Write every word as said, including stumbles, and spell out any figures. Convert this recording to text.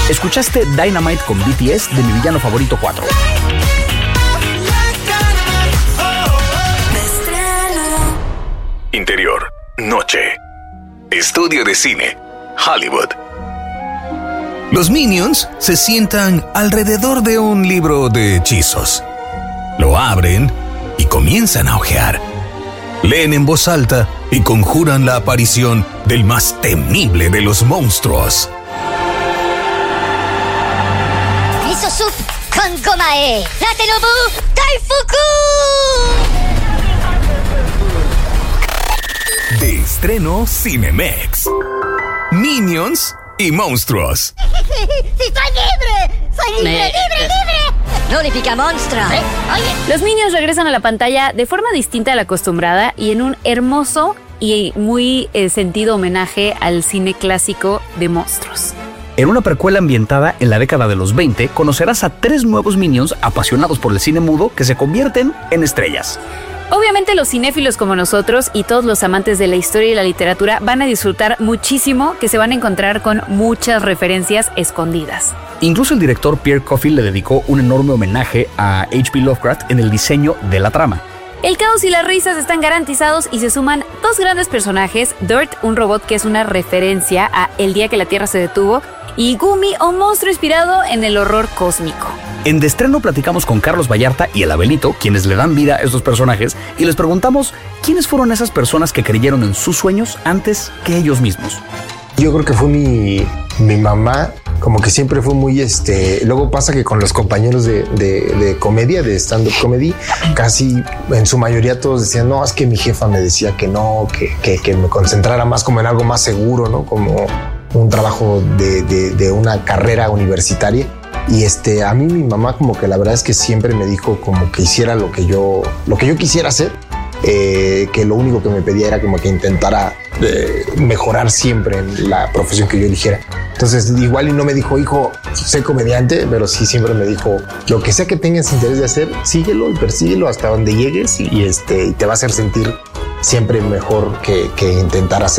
Escuchaste Dynamite con B T S de Mi Villano Favorito cuatro. Interior, noche. Estudio de cine, Hollywood. Los Minions se sientan alrededor de un libro de hechizos. Lo abren y comienzan a hojear. Leen en voz alta y conjuran la aparición del más temible de los monstruos. Miso soup con gomae. Ratenobu Daifuku. De estreno Cinemex. Minions y monstruos. ¡Sí, soy libre! ¡Soy libre, Me... libre, libre! ¡No le pica monstruo! ¿Eh? Oye. Los Minions regresan a la pantalla de forma distinta a la acostumbrada y en un hermoso y muy eh, sentido homenaje al cine clásico de monstruos. En una precuela ambientada en la década de los veinte, conocerás a tres nuevos Minions apasionados por el cine mudo que se convierten en estrellas. Obviamente los cinéfilos como nosotros y todos los amantes de la historia y la literatura van a disfrutar muchísimo, que se van a encontrar con muchas referencias escondidas. Incluso el director Pierre Coffin le dedicó un enorme homenaje a H P Lovecraft en el diseño de la trama. El caos y las risas están garantizados y se suman dos grandes personajes, Dirt, un robot que es una referencia a El día que la Tierra se detuvo, y Gumi, un monstruo inspirado en el horror cósmico. En De Estreno platicamos con Carlos Vallarta y el Abelito, quienes le dan vida a estos personajes, y les preguntamos quiénes fueron esas personas que creyeron en sus sueños antes que ellos mismos. Yo creo que fue mi, mi mamá, como que siempre fue muy este. Luego pasa que con los compañeros de, de, de comedia, de stand-up comedy, casi en su mayoría todos decían, no, es que mi jefa me decía que no, que, que, que me concentrara más como en algo más seguro, ¿no? Como un trabajo de, de, de una carrera universitaria. Y este, a mí mi mamá como que la verdad es que siempre me dijo como que hiciera lo que yo, lo que yo quisiera hacer. Eh, que lo único que me pedía era como que intentara eh, mejorar siempre en la profesión que yo eligiera. Entonces igual y no me dijo, hijo, sé comediante, pero sí siempre me dijo, lo que sea que tengas interés de hacer, síguelo y persíguelo hasta donde llegues y, y este, y te va a hacer sentir siempre mejor que, que intentar hacer